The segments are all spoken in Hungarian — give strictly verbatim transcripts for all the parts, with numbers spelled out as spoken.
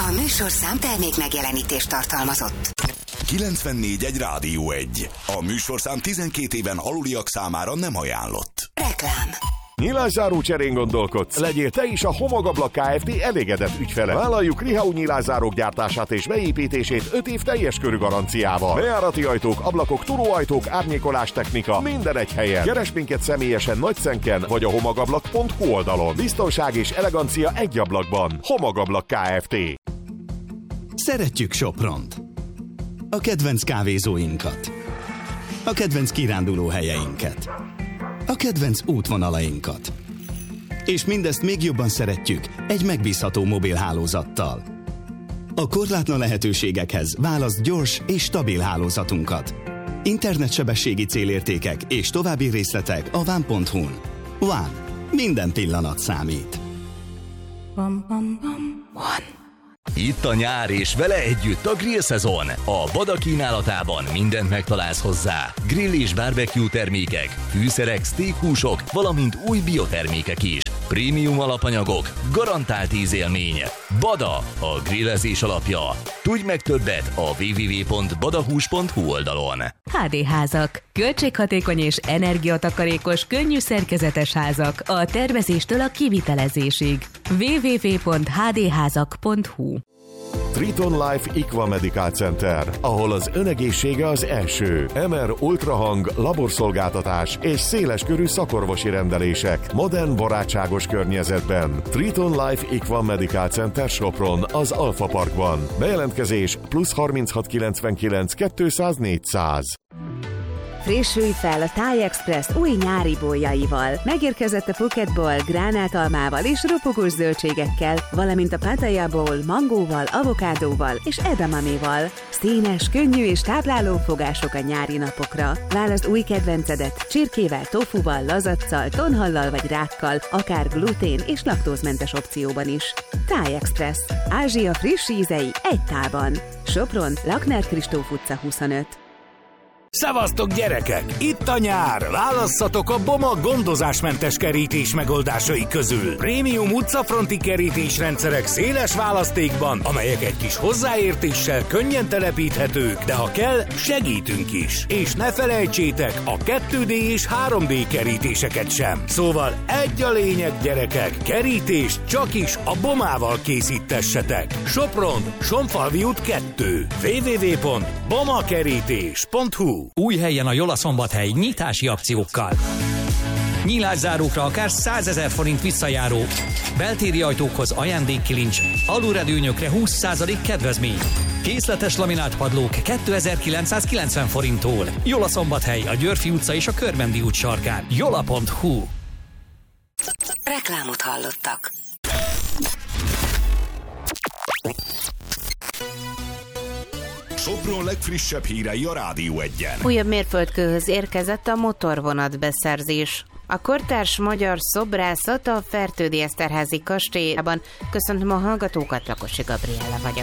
A műsorszám termék megjelenítést tartalmazott. kilencvennégy egy Rádió egy. A műsorszám tizenkét éven aluliak számára nem ajánlott. Reklám. Nyilászáró cserén gondolkodsz? Legyél te is a Homogablak Kft. Elégedett ügyfele. Vállaljuk Rihau nyilászárók gyártását és beépítését öt év teljes körű garanciával. Bejárati ajtók, ablakok, turóajtók, árnyékolás technika, minden egy helyen. Keresd minket személyesen Nagyszenken vagy a homogablak pont hu oldalon. Biztonság és elegancia egy ablakban. Homogablak Kft. Szeretjük Sopront. A kedvenc kávézóinkat. A kedvenc kiránduló helyeinket. A kedvenc útvonalainkat. És mindezt még jobban szeretjük egy megbízható mobilhálózattal. A korlátlan lehetőségekhez válaszd gyors és stabil hálózatunkat. Internetsebességi célértékek és további részletek a ván pont hu-n. Ván. Minden pillanat számít. Bum, bum, bum. One. Itt a nyár és vele együtt a grill szezon. A Bada kínálatában mindent megtalálsz hozzá. Grill és barbecue termékek, fűszerek, steakhúsok, valamint új biotermékek is. Prémium alapanyagok, garantált ízélmény. Bada, a grillezés alapja. Tudj meg többet a double-u double-u double-u pont badahús pont hu oldalon. há dé házak. Költséghatékony és energiatakarékos, könnyű szerkezetes házak a tervezéstől a kivitelezésig. double-u double-u double-u pont há dé házak pont hu. Triton Life Equa Medical Center, ahol az önegészsége az első. em er ultrahang, laborszolgáltatás és széleskörű szakorvosi rendelések. Modern, barátságos környezetben. Triton Life Equa Medical Center Sopron, az Alfa Parkban. Bejelentkezés plusz harminchat kilencvenkilenc kétszáz négyszáz. Frissülj fel a Thai Express új nyári bójaival. Megérkezett a Phuket Bowl gránátalmával és ropogós zöldségekkel, valamint a Pattaya Bowl mangóval, avokádóval és edamaméval. Színes, könnyű és tápláló fogások a nyári napokra. Válaszd új kedvencedet csirkével, tofuval, lazaccal, tonhallal vagy rákkal, akár glutén és laktózmentes opcióban is. Thai Express. Ázsia friss ízei egy tálban. Sopron, Lakner Kristóf utca huszonöt. Szevasztok gyerekek! Itt a nyár! Válasszatok a Boma gondozásmentes kerítés megoldásai közül. Prémium utcafronti kerítésrendszerek széles választékban, amelyek egy kis hozzáértéssel könnyen telepíthetők, de ha kell, segítünk is. És ne felejtsétek a kettő dé és három dé kerítéseket sem. Szóval egy a lényeg gyerekek, kerítést csak is a Bomával készítessetek. Sopron, Sonfalvi út kettő. double-u double-u double-u pont bomakerítés pont hu. Új helyen a Jola Szombathely nyitási akciókkal. Nyílászárókra akár százezer forint visszajáró, beltéri ajtókhoz ajándékkilincs, alulredőnyökre húsz százalék kedvezmény. Készletes laminált padlók kétezer-kilencszázkilencven forinttól. Jola Szombathely, a Györfi utca és a Körmendi út sarkán. jola pont hu. Reklámot hallottak. Sopron legfrissebb hírei a Rádió egyen. Újabb mérföldkőhöz érkezett a motorvonat beszerzés. A kortárs magyar szobrászat a Fertődi Eszterházi kastélyában. Köszöntöm a hallgatókat, Lakosi Gabriella vagyok.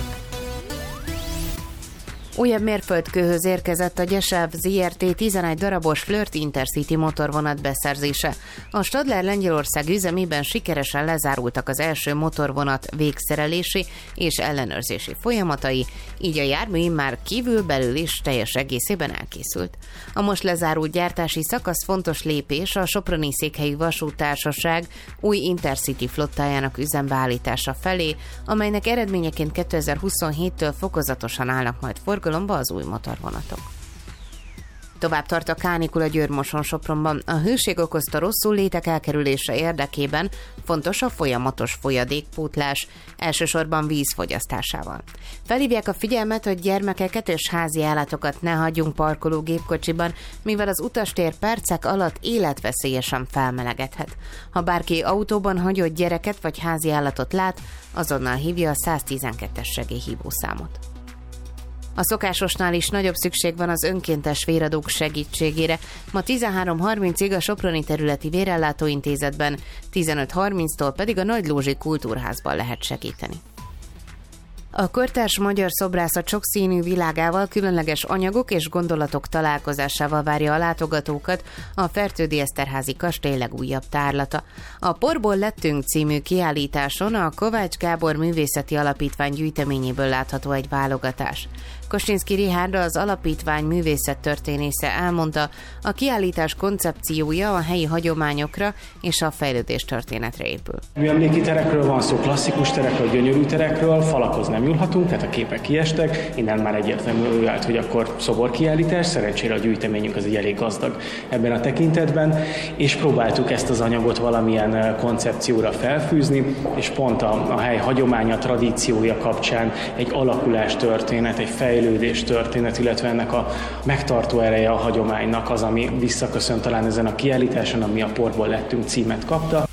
Újabb mérföldkőhöz érkezett a Gyesev zé er té tizenegy darabos Flirt Intercity motorvonat beszerzése. A Stadler Lengyelország üzemében sikeresen lezárultak az első motorvonat végszerelési és ellenőrzési folyamatai, így a jármű már kívül-belül is teljes egészében elkészült. A most lezárult gyártási szakasz fontos lépés a Soproni Székhelyi Vasúttársaság új Intercity flottájának üzembeállítása felé, amelynek eredményeként kétezer-huszonhéttől fokozatosan állnak majd forgalomba az új motorvonatok. Tovább tart a kánikula Győr-Moson-Sopronban. A hőség okozta rosszul létek elkerülése érdekében fontos a folyamatos folyadékpótlás, elsősorban víz fogyasztásával. Felhívják a figyelmet, hogy gyermekeket és házi állatokat ne hagyjunk parkoló gépkocsiban, mivel az utastér percek alatt életveszélyesen felmelegedhet. Ha bárki autóban hagyott gyereket vagy házi állatot lát, azonnal hívja a száztizenkettes segélyhívószámot. A szokásosnál is nagyobb szükség van az önkéntes véradók segítségére. Ma tizenhárom harmincig a Soproni Területi Vérellátóintézetben, tizenöt harminctól pedig a Nagylózsi Kultúrházban lehet segíteni. A kortárs magyar szobrászat sokszínű világával, különleges anyagok és gondolatok találkozásával várja a látogatókat a Fertődi Eszterházy kastély legújabb tárlata. A Porból lettünk című kiállításon a Kovács Gábor Művészeti Alapítvány gyűjteményéből látható egy válogatás. Kostinszky Richárd, az alapítvány művészettörténésze elmondta, a kiállítás koncepciója a helyi hagyományokra és a fejlődés történetre épül. Műemléki terekről van szó, klasszikus terekről, gyönyörű terekről, falakhoz nem nyúlhatunk, tehát a képek kiestek, innen már egyértelmű vált, hogy akkor szoborkiállítás, szerencsére a gyűjteményünk az egy elég gazdag ebben a tekintetben, és próbáltuk ezt az anyagot valamilyen koncepcióra felfűzni, és pont a, a hely hagyománya, tradíciója kapcsán egy alakulás történet, egy fejlődés történet, illetve ennek a megtartó ereje a hagyománynak az, ami visszaköszön talán ezen a kiállításon, ami a Porból lettünk címet kapta.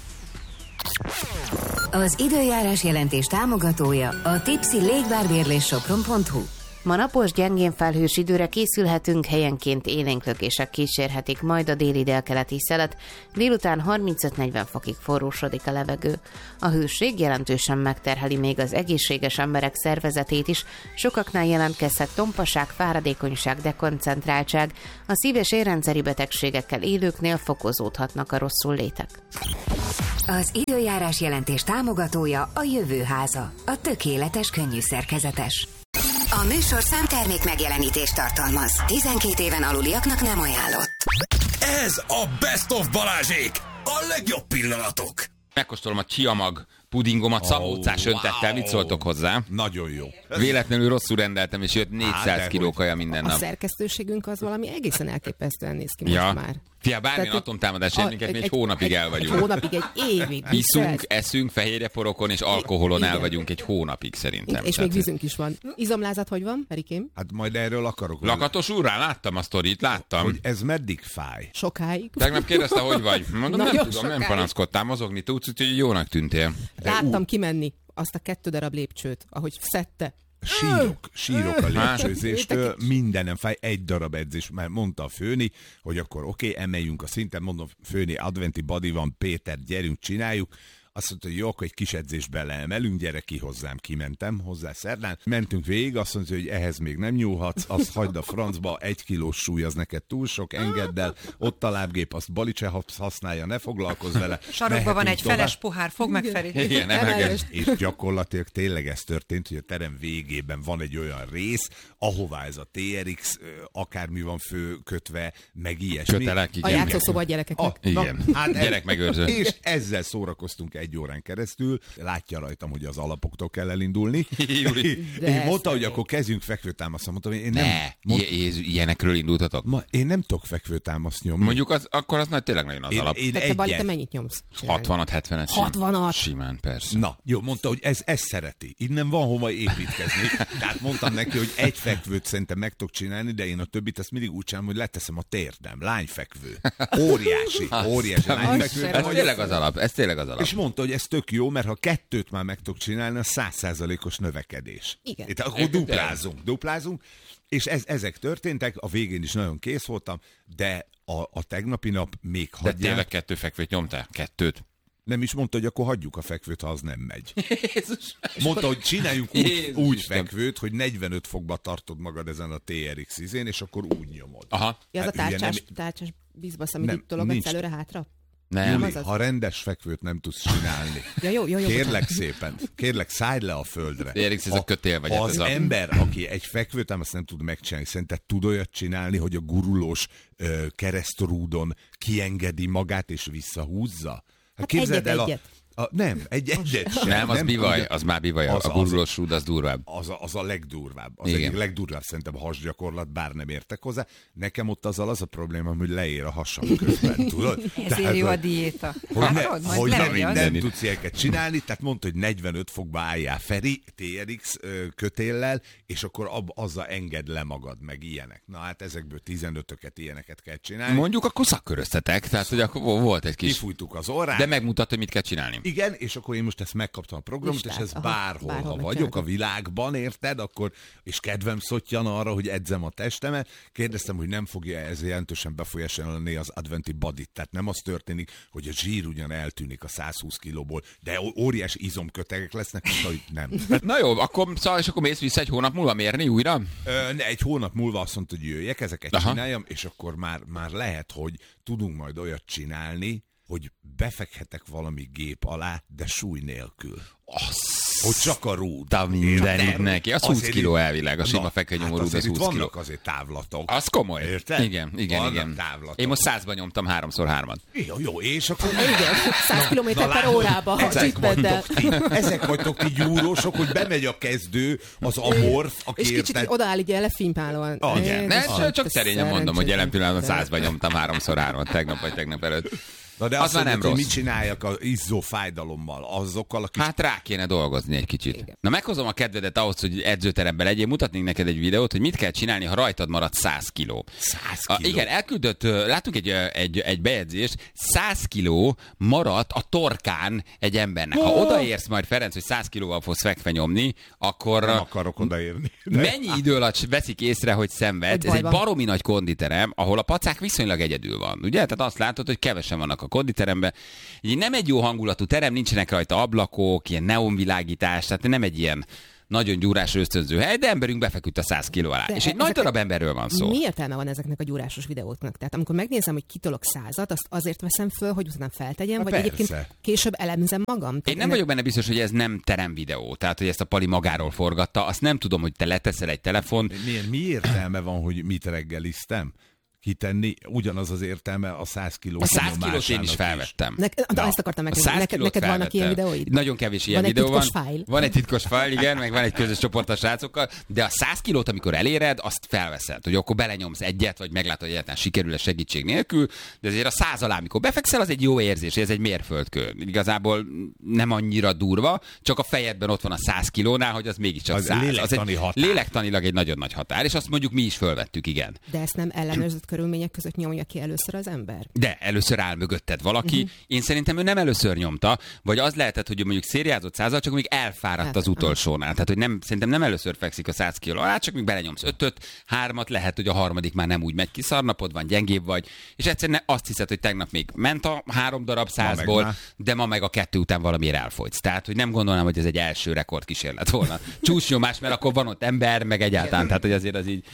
Az időjárás jelentés támogatója a Tipsy Légbárbérlés Sopron pont hu. Ma napos, gyengén felhős időre készülhetünk, helyenként élénklökések kísérhetik majd a déli délkeleti szelet, délután harmincöt-negyven fokig forrósodik a levegő. A hőség jelentősen megterheli még az egészséges emberek szervezetét is, sokaknál jelentkezhet tompaság, fáradékonyság, dekoncentráltság, a szív- és érrendszeri betegségekkel élőknél fokozódhatnak a rosszul létek. Az időjárás jelentés támogatója a Jövőháza, a tökéletes könnyű szerkezetes. A műsorszám termék megjelenítést tartalmaz. tizenkét éven aluliaknak nem ajánlott. Ez a Best of Balázsék! A legjobb pillanatok! Megkóstolom a csiamag pudingomat, szabócás Oh, öntettel, wow. mit szóltok hozzá? Nagyon jó. Véletlenül rosszul rendeltem, és jött négyszáz kiló kaja minden A nap. szerkesztőségünk az valami egészen elképesztően néz ki Ja. most már. Fia, bármilyen Tehát, atomtámadás a- érnénket, mi egy, egy- hónapig egy- el vagyunk. Egy hónapig, egy évig. Iszunk, Viszont- eszünk, fehérjeporokon és alkoholon el Igen. vagyunk egy hónapig szerintem. És Tehát- még vízünk is van. Izomlázat hogy van, Erikém? Hát majd erről akarok. Lakatos úrrá, láttam a sztorit, láttam. Hogy ez meddig fáj? Sokáig. Tegnap kérdezte, hogy vagy. Mondom, nem Nagyon tudom, nem sokáig. panaszkodtál, mozogni tudsz, úgyhogy jónak tűntél. Láttam kimenni azt a kettő darab lépcsőt, ahogy szedte. Sírok, sírok a Hát. lépcsőzéstől, mindenem fáj, egy darab edzés, mert mondta a főni, hogy akkor oké, okay, emeljünk a szinten, mondom, főni, adventi body van, Péter, gyerünk, csináljuk. Azt mondta, hogy jó, akkor egy kis edzésbe leemelünk, gyere ki hozzám, kimentem hozzá szerdán. Mentünk végig, azt mondta, hogy ehhez még nem nyúlhatsz, azt hagyd a francba, egy kilós súly, az neked túl sok, engedd el, ott a lábgép, azt Balice használja, ne foglalkozz vele. Sarokban van egy tovább. feles pohár, fog meg Feri. Igen, emelges. És gyakorlatilag tényleg ez történt, hogy a terem végében van egy olyan rész, ahová ez a té er iksz ö, akármi van főkötve, meg ilyesmi. Kötelek, A igen. játszószoba a gyerekeknek. Ah, na, Igen. hát ez- Gyerekmegőrző. És ezzel szórakoztunk egy órán keresztül. Látja rajtam, hogy az alapoktól kell elindulni. Júli. Én mondta, hogy akkor kezdjünk fekvőtámaszt. Mondtam, én nem, Ne, mond, I- Jézus, ilyenekről indultatok. ma, én nem tudok fekvőtámaszt nyomni. Mondjuk az, akkor az nagy tényleg nagyon az én, alap. én Tehát te, Bali, te egyet. mennyit nyomsz? hatvanat, hetvenet. sim- hatvanat? Simán, persze. Na, jó, mondta, hogy ez, ez szereti. Innen van hova építkezni. Tehát mondtam neki, hogy egy fekvőt szerintem meg tudok csinálni, de én a többit ezt mindig úgy csinálom, hogy leteszem a térdem. Lányfekvő. Óriási, óriási lányfekvő. Ez tényleg az alap, ez tényleg az alap. És mondta, hogy ez tök jó, mert ha kettőt már meg tudok csinálni, a száz százalékos növekedés. Igen. Itt akkor duplázunk, duplázunk, és ez, ezek történtek, a végén is nagyon kész voltam, de a, a tegnapi nap még De hagyják. tényleg kettő fekvőt nyomtál? Kettőt? Nem is mondta, hogy akkor hagyjuk a fekvőt, ha az nem megy. Jézus. Mondta, hogy csináljunk úgy, Jézus úgy Isten. fekvőt, hogy negyvenöt fokba tartod magad ezen a té er iksz izén, és akkor úgy nyomod. Aha. Ja, az a Hát ugye tárcsás, nem- tárcsás bizbasz, amit Nem, itt tologatsz nincs. előre-hátra? Nem. Júli, az az. ha rendes fekvőt nem tudsz csinálni, Ja, jó, jó, jó. kérlek szépen, kérlek, szállj le a földre. té er iksz, ez a kötél vagy, Ha hát az ez a- ember, aki egy fekvőt ám azt nem tud megcsinálni, szerinted tud olyat csinálni, hogy a gurulós ö, keresztrúdon kiengedi magát és visszahúzza? Hát képzeld el a, egyet-egyet. a... Nem, egy egyet sem. Nem, az bivaj, ugye- az már bivaj, Az- a az- gurulós rúd az durvább. Az a, az a legdurvább. Az Igen. egyik legdurvább szerintem a hasgyakorlat, bár nem értek hozzá. Nekem ott azzal az a probléma, hogy leér a hasam közben, tudod? Ezért jó a hogy- diéta. hogy, ne, Látod? Majd hogy nem, lemegy az. nem tudsz ilyeneket csinálni, tehát mondta, hogy negyvenöt fokba álljál Feri, té er iksz ö, kötéllel, és akkor ab, azzal engedd le magad, meg ilyenek. Na hát ezekből tizenötöket ilyeneket kell csinálni. Mondjuk akkor szakköröztetek, tehát hogy akkor volt egy kis... Kifújtuk az orrát. De megmutatta, hogy mit kell csinálni. Igen, és akkor én most ezt megkaptam a programot, Listát, és ez aha, bárhol, bárhol ha vagyok megcsinálod. a világban, érted, akkor, és kedvem szottyan arra, hogy edzem a testemet, kérdeztem, hogy nem fogja ez jelentősen befolyásolni az adventi badit. Tehát nem az történik, hogy a zsír ugyan eltűnik a száz húsz kilóból, de óriási izomkötegek lesznek, mint hogy nem. Na jó, akkor, szóval, és akkor mész vissza egy hónap múlva mérni újra? Ö, ne, egy hónap múlva azt mondta, hogy jöjjek, ezeket Aha. csináljam, és akkor már, már lehet, hogy tudunk majd olyat csinálni, hogy befekhetek valami gép alá, de súly nélkül. Azt hogy csak a rúd. De mindenit neki. Az húsz kiló elvileg, a sima na, fekvenyomó hát rúd az húsz kiló. vannak azért távlatok. Az komoly. Érted? Igen, igen, vannak igen. Távlatok. Én most százban nyomtam háromszor hármat. Jó, jó, és akkor... Igen, száz kilométer per látod, órába. Ezek vagytok, ti, ezek vagytok ti gyúrósok, hogy bemegy a kezdő, az amorf, aki És kicsit érted... odaáll így elefímpálóan. Oh, igen. Ne, Ez csak szerényen mondom, hogy jelen pillanatban százban nyomtam háromszor hármat, tegnap vagy tegnap előtt. Na de az azt már nem mondod, hogy rossz. mit csináljak az izzó fájdalommal, azokkal a kis... Hát rá kéne dolgozni egy kicsit. Igen. Na meghozom a kedvedet ahhoz, hogy edzőteremben legyél, mutatnék neked egy videót, hogy mit kell csinálni, ha rajtad marad száz kiló. száz A, kiló? igen, elküldött, látunk egy, egy, egy bejegyzést, száz kiló maradt a torkán egy embernek. Ha odaérsz majd, Ferenc, hogy száz kilóval fogsz fekve nyomni, akkor... Nem akarok odaérni. De... Mennyi idő alatt veszik észre, hogy szenved? Ez egy baromi nagy konditerem, ahol a pacák viszonylag egyedül van. Ugye? Tehát azt látod, hogy kevesen vannak a konditeremben. Így nem egy jó hangulatú terem, nincsenek rajta ablakok, ilyen neonvilágítás, tehát nem egy ilyen nagyon gyúrás ösztönző hely, de emberünk befeküdt a száz kiló alá. De és egy nagy darab emberről van szó. Mi értelme van ezeknek a gyúrásos videóknak? Tehát amikor megnézem, hogy kitolok százat, azt azért veszem föl, hogy utána feltegyem, Na vagy persze. egyébként később elemzem magam? Én nem vagyok benne biztos, hogy ez nem teremvideó, tehát hogy ezt a Pali magáról forgatta. Azt nem tudom, hogy te leteszel egy telefon. Mi, mi értelme van, hogy mit reggeliztem? Kitenni, ugyanaz az értelme a száz kiló. A száz kilót én is felvettem. Ne, de ezt akartam megkérdezni. Neked, neked vannak ilyen videóid? Nagyon kevés ilyen van videó van. Van egy titkos fájl? Van egy titkos fájl, igen, meg van egy közös csoport a srácokkal, de a száz kilót, amikor eléred, azt felveszed, hogy akkor belenyomsz egyet, vagy meglátod, hogy egyáltalán sikerül-e segítség nélkül, de azért a száz alá, amikor befekszel, az egy jó érzés, ez egy mérföldkő. Igazából nem annyira durva, csak a fejedben ott van a száz kilónál, hogy az mégiscsak az száz. lélektani az egy határ. Lélektanilag egy nagyon nagy határ, és azt mondjuk mi is fölvettük, igen. De ezt nem ellenőrzött körülmények között nyomja ki először az ember? De először áll mögötted valaki. Uh-huh. Én szerintem ő nem először nyomta, vagy az lehetett, hogy ő mondjuk szériázott százal, csak még elfáradt Hát, az utolsónál. Tehát, hogy nem, szerintem nem először fekszik a száz kiló alá, csak még belenyomsz ötöt, hármat, lehet, hogy a harmadik már nem úgy megy ki, szarnapod van, gyengébb vagy, és egyszerűen azt hiszed, hogy tegnap még ment a három darab százból, de ma meg a kettő után valamiért elfogysz. Tehát, hogy nem gondolnám, hogy ez egy első rekordkísérlet volna. Csúcsnyomás, mert akkor van ott ember, meg egyáltalán, tehát, hogy azért az így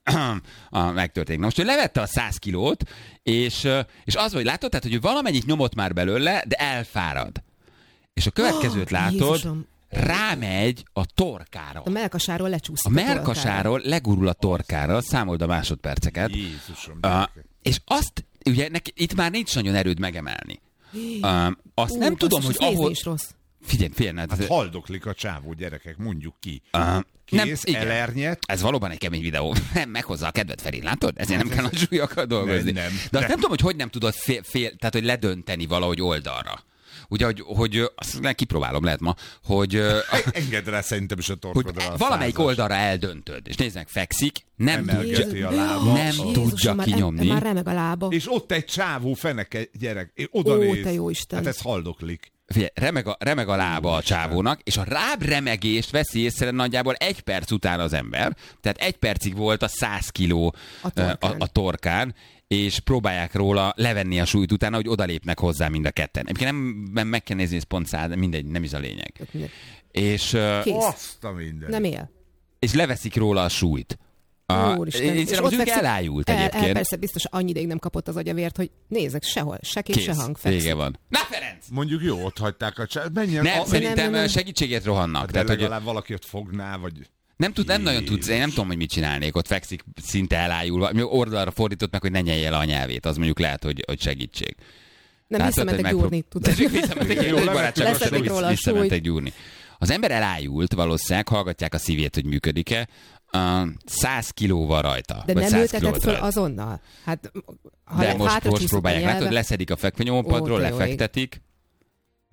a, megtörténik. Na most ő levette a száz kilót, és, és az, hogy látod, tehát, hogy ő valamennyit nyomott már belőle, de elfárad. És a következőt látod, Jézusom. rámegy a torkára. A melkasáról lecsúszik A melkasáról legurul a torkára, számold a másodperceket. Jézusom. Uh, és azt, ugye neki, itt már nincs nagyon erőd megemelni. Uh, azt Ú, nem tudom, basszus, hogy ez nézni ahol... is rossz. Figyelj, figyelj. Hát, Hát haldoklik a csávó, gyerekek, mondjuk ki. Uh, Kész, igen. elernyet. Ez valóban egy kemény videó. Nem, meghozza a kedvet, Feri, látod? Ezért nem kell a súlyokkal dolgozni. Nem, nem, De azt nem. nem tudom, hogy hogy nem tudod fél, fél, tehát hogy ledönteni valahogy oldalra. Ugye, hogy, hogy azt kipróbálom, lehet ma, hogy... Engedd rá szerintem is a hogy torkodra a valamelyik százas. oldalra eldöntöd, és néznek, fekszik, nem Emelgeti tudja, a lába. nem Jézusom, tudja már, kinyomni. Már remeg a lába. És ott egy csávó feneke, gyerek, oda Ó, néz. te jó Isten. Hát ez haldoklik. Figyelj, remeg a, remeg a lába a csávónak, és a ráb remegést veszi észre nagyjából egy perc után az ember. Tehát egy percig volt a száz kiló A torkán. a, a torkán, és próbálják róla levenni a súlyt utána, hogy odalépnek hozzá mind a ketten. Egyébként nem, nem meg kell nézni, ez pont száz, mindegy, nem is a lényeg. És, uh, Kész. Azt a minden. Nem él. és leveszik róla a súlyt. A, Úristen. én És szerintem ott az ügy fekszik- elájult el, egyébként. El, persze, biztos annyi ideig nem kapott az agyavért, hogy nézek sehol, se kép, se hang. Fekszik. vége van. Na Ferenc! Mondjuk jó, ott hagyták a csávót. Menjen. Nem, a... szerintem nem, nem. segítségért rohannak. Hát de Tehát, hogy legalább valaki ott fogná, vagy... nem, tud, nem nagyon tudsz, én nem tudom, hogy mit csinálnék, ott fekszik szinte elájulva. Mi oldalra fordított meg, hogy ne nyelje le a nyelvét, az mondjuk lehet, hogy, hogy segítség. Nem, Látod, visszamentek hogy gyúrni, tudod. Visszamentek Jó, egy barátságosan, leszedik hogy róla a visszamentek súlyt. gyúrni. Az ember elájult, valószínűleg hallgatják a szívét, hogy működik-e. Uh, száz kilóval rajta. De vagy nem száz ültetett kilóval föl rajta. azonnal. Hát, ha De le, most, hátra most csúszik a próbálják, nyelve- látod, leszedik a fekvenyomópadról, Ó, te jó ég. lefektetik.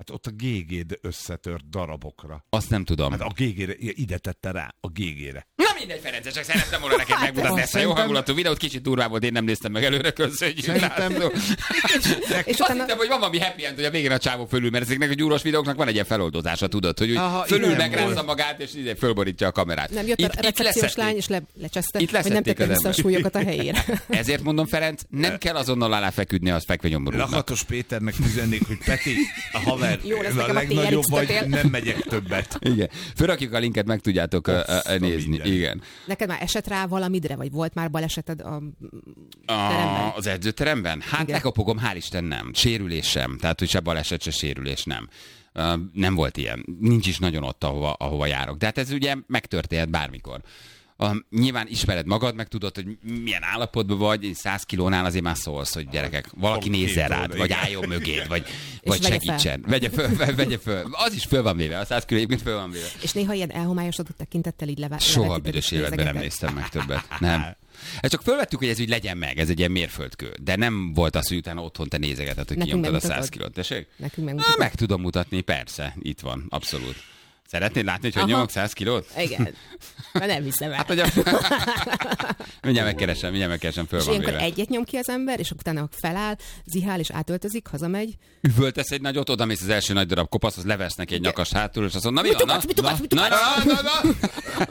Hát ott a gé gé-d összetört darabokra. Azt nem tudom. Hát a gé gé-re, ide tette rá, a gé gé-re. Na mindegy, Ferenc, csak szerettem volna neked megmutatni ezt a jó hangulatú videót, kicsit durvá volt, én nem néztem meg előre, köszönjük. Szerintem... És azt hittem, hogy van valami happy end, hogy a végén a csávó fölül, mert ezeknek a gyúros videóknak van egy ilyen feloldozása, tudod, hogy Aha, fölül megrázza magát, és ide fölborítja a kamerát. Nem jött itt, a recepciós lány, és le, lecseszte, hogy nem tette vissza a súlyokat a helyére. Ezért mondom, Ferenc, nem kell azonnal alá feküdni az fekvenyomborúnak. Lakatos Péternek üzennék, hogy Peti, a haver, jó, a legnagyobb vagy, nem megyek többet. Igen. Fölrakjuk a linket, meg tudjátok uh, uh, nézni. Igen. Neked már esett rá valamidre, vagy volt már baleseted a, a teremben? Az edzőteremben? Hát igen. Lekapogom, hál' Isten nem. Sérülés sem. Tehát, hogy se baleset, se sérülés nem. Uh, nem volt ilyen. Nincs is nagyon ott, ahova, ahova járok. De hát ez ugye megtörténhet bármikor. Uh, nyilván ismered magad, meg tudod, hogy milyen állapotban vagy, száz kilónál azért már szólsz, hogy gyerekek, valaki nézzen rád, vagy álljon mögéd, vagy, vagy segítsen. Vegye föl, vegye föl. Az is föl van véve, a száz kiló egyébként föl van véve. És néha ilyen elhomályosodott tekintettel így leve- Soha büdös életben nem néztem meg többet. Nem. Ezt csak fölvettük, hogy ez úgy legyen meg, ez egy ilyen mérföldkő. De nem volt az, hogy utána otthon te nézegeted, hogy kinyomtad a száz kilót. Tessék? Nekünk megmutatod. Meg tudom mutatni, persze. Itt van, abszolút. Szeretnéd látni, hogy hogy nyomok száz kilót? Igen. Már nem hiszem el. Hát, hogy a... mindjárt megkeresem, mindjárt megkeresem, föl és van ilyenkor véve. egyet nyom ki az ember, és utána feláll, zihál, és átöltözik, hazamegy. Üvöltesz egy nagyot, oda mész az első nagy darab kopasz, az levesz neki egy nyakas hátul, és azt mondja, na mi mit van? Tukadsz, mit tukadsz, mit tukadsz? Na, na, na, na.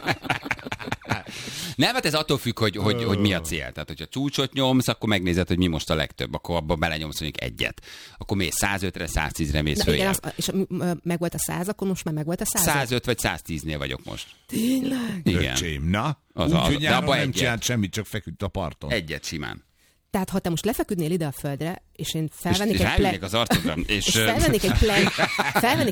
Nem, hát ez attól függ, hogy, hogy, hogy mi a cél. Tehát, hogyha csúcsot nyomsz, akkor megnézed, hogy mi most a legtöbb. Akkor abban belenyomsz mondjuk egyet. Akkor mész százötre, száztízre mész följebb. Igen, az, és meg volt a száz, akkor most már meg volt a száz. százöt vagy száztíznél vagyok most. Tényleg? Igen. Öcsém, na? Az úgy, az, hogy de abba nem egyet. csinált semmit, csak feküdt a parton. Egyet simán. Tehát ha te most lefeküdnél ide a földre, és én felvennék és, egy és plank... az arcodra, és... és felvennék egy plank, felvennék